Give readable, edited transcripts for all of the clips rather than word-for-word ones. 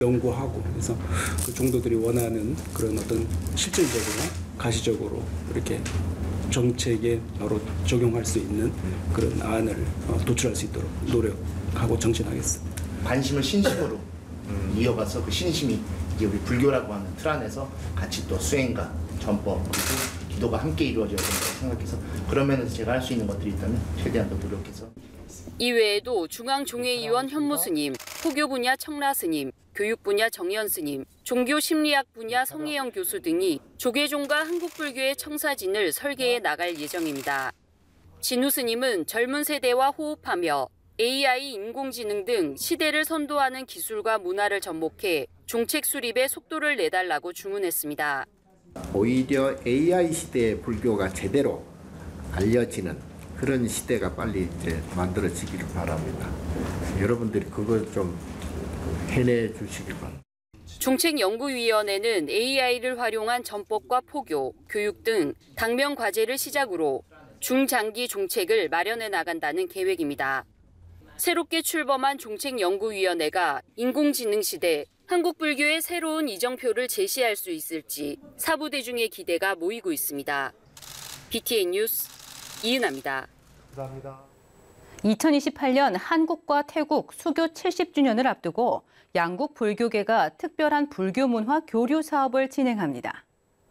연구하고 그래서 그 종도들이 원하는 그런 어떤 실질적으로 가시적으로 이렇게 정책에 바로 적용할 수 있는 그런 안을 도출할 수 있도록 노력하고 정진하겠습니다. 관심을 신심으로 이어가서 그 신심이 이제 우리 불교라고 하는 틀 안에서 같이 또 수행과 전법 그리고 기도가 함께 이루어져야 된다고 생각해서 그런 면에서 제가 할 수 있는 것들이 있다면 최대한 더 노력해서. 이외에도 중앙종회의원 현무 스님, 포교 분야 청라 스님, 교육 분야 정연 스님, 종교 심리학 분야 성혜영 교수 등이 조계종과 한국불교의 청사진을 설계해 나갈 예정입니다. 진우 스님은 젊은 세대와 호흡하며 AI, 인공지능 등 시대를 선도하는 기술과 문화를 접목해 종책 수립에 속도를 내달라고 주문했습니다. 오히려 AI 시대의 불교가 제대로 알려지는 그런 시대가 빨리 이제 만들어지기를 바랍니다. 여러분들이 그걸 좀 해내 주시길 바랍니다. 종책연구위원회는 AI를 활용한 전법과 포교, 교육 등 당면 과제를 시작으로 중장기 종책을 마련해 나간다는 계획입니다. 새롭게 출범한 종책연구위원회가 인공지능 시대 한국불교의 새로운 이정표를 제시할 수 있을지 사부대중의 기대가 모이고 있습니다. BTN 뉴스 이은하입니다. 감사합니다. 2028년 한국과 태국 수교 70주년을 앞두고 양국 불교계가 특별한 불교 문화 교류 사업을 진행합니다.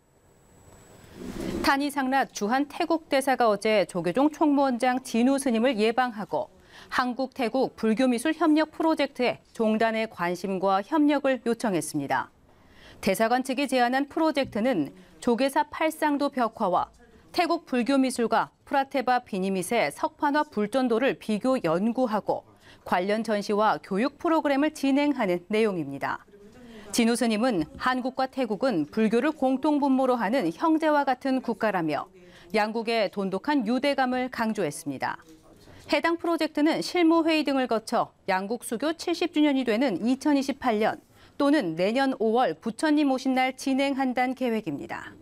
탄이상랏 주한 태국 대사가 어제 조계종 총무원장 진우 스님을 예방하고 한국 태국 불교미술 협력 프로젝트에 종단의 관심과 협력을 요청했습니다. 대사관 측이 제안한 프로젝트는 조계사 팔상도 벽화와 태국 불교미술가 프라테바 비니밋의 석판화 불전도를 비교 연구하고 관련 전시와 교육 프로그램을 진행하는 내용입니다. 진우 스님은 한국과 태국은 불교를 공통분모로 하는 형제와 같은 국가라며 양국의 돈독한 유대감을 강조했습니다. 해당 프로젝트는 실무회의 등을 거쳐 양국 수교 70주년이 되는 2028년 또는 내년 5월 부처님 오신 날 진행한다는 계획입니다.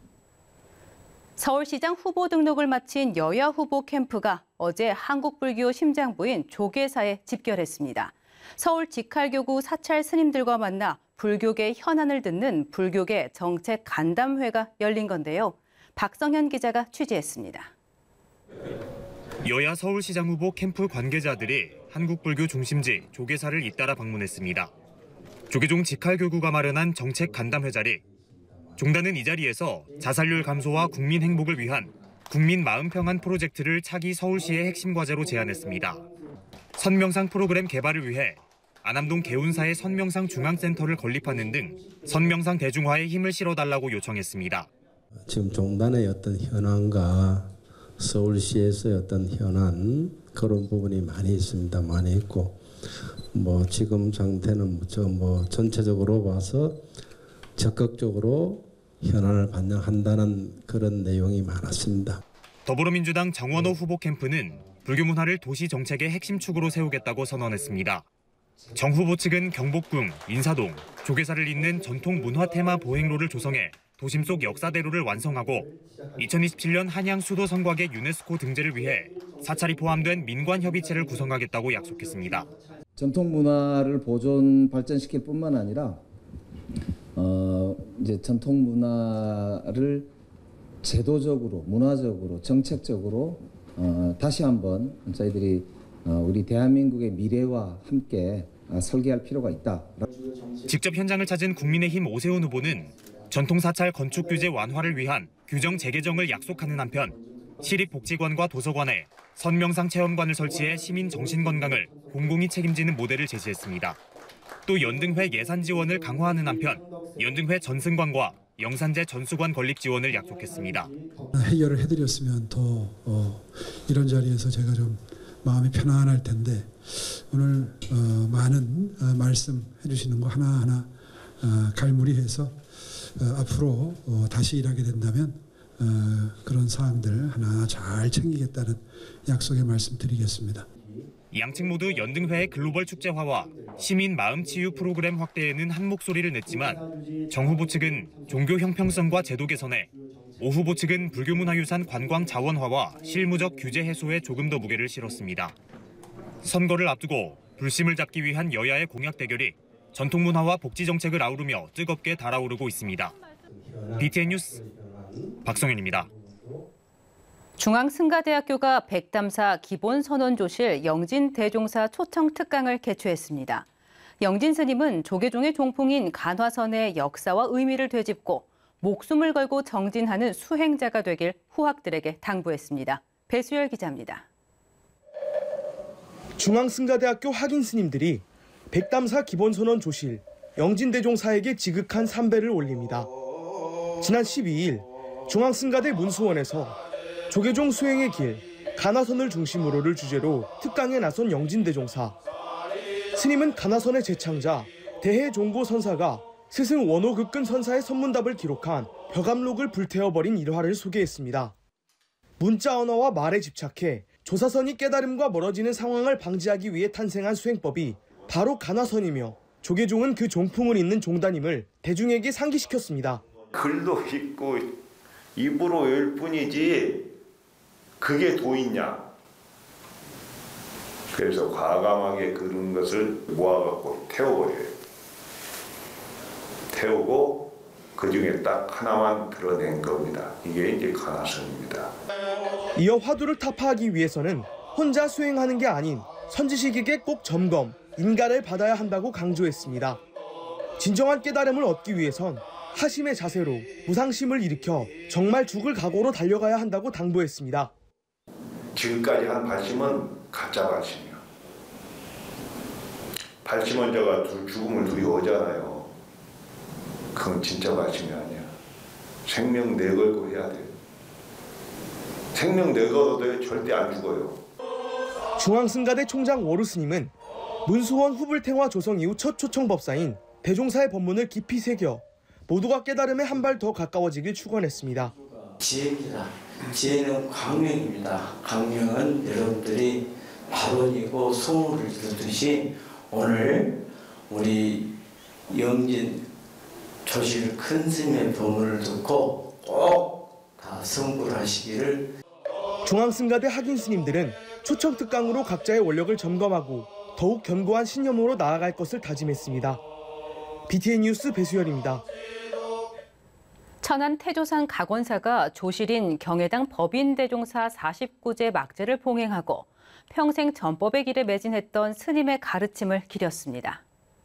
서울시장 후보 등록을 마친 여야 후보 캠프가 어제 한국불교 심장부인 조계사에 집결했습니다. 서울 직할교구 사찰 스님들과 만나 불교계 현안을 듣는 불교계 정책 간담회가 열린 건데요. 박성현 기자가 취재했습니다. 여야 서울시장 후보 캠프 관계자들이 한국불교 중심지 조계사를 잇따라 방문했습니다. 조계종 직할교구가 마련한 정책 간담회 자리. 종단은 이 자리에서 자살률 감소와 국민 행복을 위한 국민 마음 평안 프로젝트를 차기 서울시의 핵심 과제로 제안했습니다. 선명상 프로그램 개발을 위해 안암동 개운사의 선명상 중앙센터를 건립하는 등 선명상 대중화에 힘을 실어달라고 요청했습니다. 지금 종단의 어떤 현안과 서울시에서의 어떤 현안 그런 부분이 많이 있습니다. 많이 있고 지금 상태는 전체적으로 봐서 적극적으로 현안을 반영한다는 그런 내용이 많았습니다. 더불어민주당 정원호 후보 캠프는 불교 문화를 도시 정책의 핵심 축으로 세우겠다고 선언했습니다. 정 후보 측은 경복궁, 인사동, 조계사를 잇는 전통 문화 테마 보행로를 조성해 도심 속 역사대로를 완성하고 2027년 한양 수도 성곽의 유네스코 등재를 위해 사찰이 포함된 민관협의체를 구성하겠다고 약속했습니다. 전통 문화를 보존 발전시킬 뿐만 아니라 이제 전통 문화를 제도적으로, 문화적으로, 정책적으로 다시 한번 저희들이 우리 대한민국의 미래와 함께 설계할 필요가 있다. 직접 현장을 찾은 국민의힘 오세훈 후보는 전통사찰 건축 규제 완화를 위한 규정 재개정을 약속하는 한편 시립복지관과 도서관에 선명상 체험관을 설치해 시민 정신건강을 공공이 책임지는 모델을 제시했습니다. 또 연등회 예산 지원을 강화하는 한편 연등회 전승관과 영산제 전수관 건립 지원을 약속했습니다. 해결을 해드렸으면 더 이런 자리에서 제가 좀 마음이 편안할 텐데 오늘 많은 말씀해 주시는 거 하나하나 갈무리해서 앞으로 다시 일하게 된다면 그런 사항들 하나 잘 챙기겠다는 약속의 말씀드리겠습니다. 양측 모두 연등회의 글로벌 축제화와 시민 마음치유 프로그램 확대에는 한 목소리를 냈지만 정 후보 측은 종교 형평성과 제도 개선에, 오 후보 측은 불교문화유산 관광 자원화와 실무적 규제 해소에 조금 더 무게를 실었습니다. 선거를 앞두고 불심을 잡기 위한 여야의 공약 대결이 전통 문화와 복지 정책을 아우르며 뜨겁게 달아오르고 있습니다. BTN 뉴스 박성현입니다. 중앙승가대학교가 백담사 기본선언조실 영진대종사 초청특강을 개최했습니다. 영진 스님은 조계종의 종풍인 간화선의 역사와 의미를 되짚고 목숨을 걸고 정진하는 수행자가 되길 후학들에게 당부했습니다. 배수열 기자입니다. 중앙승가대학교 학인 스님들이 백담사 기본선언 조실 영진대종사에게 지극한 삼배를 올립니다. 지난 12일 중앙승가대 문수원에서 조계종 수행의 길, 간화선을 중심으로를 주제로 특강에 나선 영진대종사. 스님은 간화선의 제창자 대해종고 선사가 스승 원호극근 선사의 선문답을 기록한 벽암록을 불태워버린 일화를 소개했습니다. 문자 언어와 말에 집착해 조사선이 깨달음과 멀어지는 상황을 방지하기 위해 탄생한 수행법이 바로 간화선이며 조계종은 그 종풍을 잇는 종단임을 대중에게 상기시켰습니다. 글도 읽고 입으로 외울 뿐이지 그게 도있냐. 그래서 과감하게 그런 것을 모아갖고 태워버려요. 태우고 그 중에 딱 하나만 드러낸 겁니다. 이게 이제 간화선입니다. 이어 화두를 타파하기 위해서는 혼자 수행하는 게 아닌 선지식에게 꼭 점검, 인가를 받아야 한다고 강조했습니다. 진정한 깨달음을 얻기 위해선 하심의 자세로 무상심을 일으켜 정말 죽을 각오로 달려가야 한다고 당부했습니다. 지금까지 한 발심은 가짜 발심이야. 발심원자가 죽음을 두려워하잖아요. 그건 진짜 발심이 아니야. 생명 내걸고 해야 돼. 생명 내걸어도 절대 안 죽어요. 중앙승가대 총장 워루 스님은 문수원 후불탱화 조성 이후 첫 초청법사인 대종사의 법문을 깊이 새겨 모두가 깨달음에 한 발 더 가까워지길 축원했습니다. 지혜입니다. 지혜는 광명입니다. 광명은 여러분들이 발언이고 소문을 듣듯이 오늘 우리 영진 조실 큰 스님의 법문을 듣고 꼭 다 성불 하시기를. 중앙승가대 학인 스님들은 초청 특강으로 각자의 원력을 점검하고 더욱 견고한 신념으로 나아갈 것을 다짐했습니다. BTN 뉴스 배수열입니다. 천안 태조산 각원사가 조실인 경해당 법인대종사 49제 막제를 봉행하고 평생 전법의 길에 매진했던 스님의 가르침을 기렸습니다.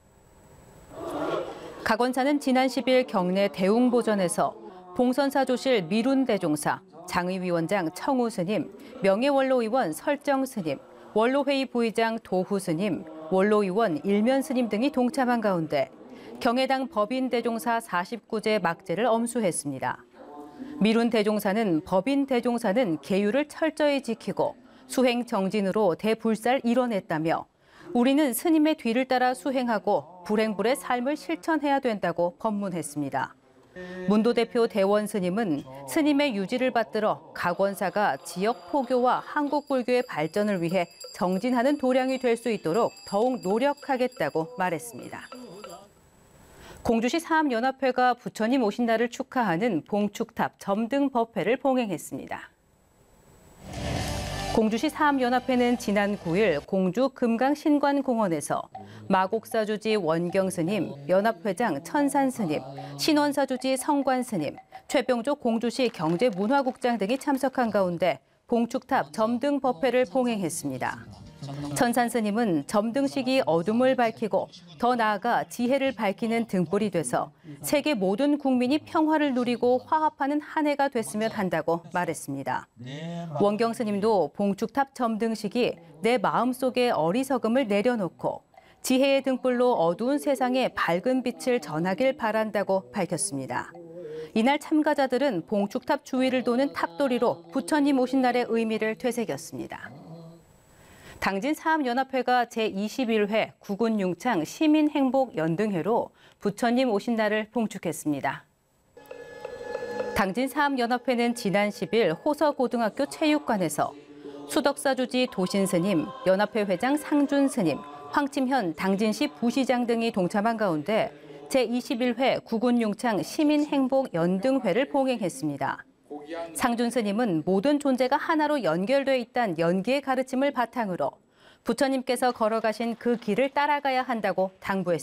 각원사는 지난 10일 경내 대웅보전에서 봉선사 조실 미룬대종사, 장의위원장 청우 스님, 명예원로의원 설정 스님, 원로회의 부의장 도후 스님, 원로의원 일면 스님 등이 동참한 가운데 경해당 법인대종사 49제 막제를 엄수했습니다. 미룬대종사는 법인대종사는 계율을 철저히 지키고 수행 정진으로 대불살 이뤄냈다며 우리는 스님의 뒤를 따라 수행하고 불행불의 삶을 실천해야 된다고 법문했습니다. 문도 대표 대원 스님은 스님의 유지를 받들어 각원사가 지역 포교와 한국 불교의 발전을 위해 정진하는 도량이 될 수 있도록 더욱 노력하겠다고 말했습니다. 공주시 사암연합회가 부처님 오신 날을 축하하는 봉축탑 점등 법회를 봉행했습니다. 공주시 사암연합회는 지난 9일 공주 금강신관공원에서 마곡사주지 원경스님, 연합회장 천산스님, 신원사주지 성관스님, 최병조 공주시 경제문화국장 등이 참석한 가운데 봉축탑 점등 법회를 봉행했습니다. 천산스님은 점등식이 어둠을 밝히고 더 나아가 지혜를 밝히는 등불이 돼서 세계 모든 국민이 평화를 누리고 화합하는 한 해가 됐으면 한다고 말했습니다. 원경스님도 봉축탑 점등식이 내 마음속의 어리석음을 내려놓고 지혜의 등불로 어두운 세상에 밝은 빛을 전하길 바란다고 밝혔습니다. 이날 참가자들은 봉축탑 주위를 도는 탑돌이로 부처님 오신 날의 의미를 되새겼습니다. 당진 사암연합회가 제21회 구군융창 시민행복연등회로 부처님 오신 날을 봉축했습니다. 당진 사암연합회는 지난 10일 호서고등학교 체육관에서 수덕사주지 도신스님, 연합회 회장 상준스님, 황침현 당진시 부시장 등이 동참한 가운데 제21회 구군융창 시민행복연등회를 봉행했습니다. 상준 스님은 모든 존재가 하나로 연결돼 있다는 연기의 가르침을 바탕으로 부처님께서 걸어가신 그 길을 따라가야 한다고 당부했습니다.